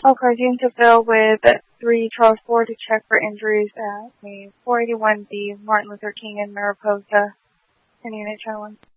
All cars to Bill with 3 Charles Ford to check for injuries at the 481B Martin Luther King in Mariposa, and Unit Channel 1.